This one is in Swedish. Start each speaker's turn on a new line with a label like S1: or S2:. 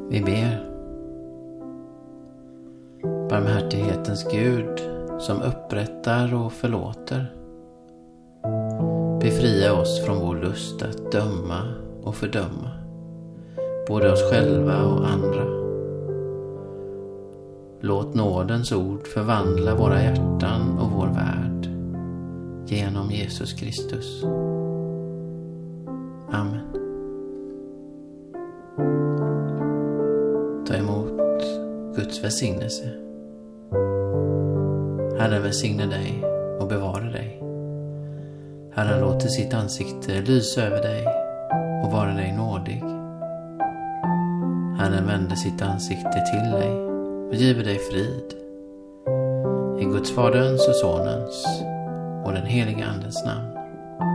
S1: Vi ber. Barmhärtighetens Gud som upprättar och förlåter. Befria oss från vår lust att döma och fördöma, både oss själva och andra. Låt nådens ord förvandla våra hjärtan och vår värld genom Jesus Kristus. Amen. Ta emot Guds välsignelse. Herren välsigne dig och bevara dig. Herren låter sitt ansikte lysa över dig och vara dig nådig. Herren vänder sitt ansikte till dig och giver dig frid. I Guds Faderns och Sonens och den heliga Andens namn.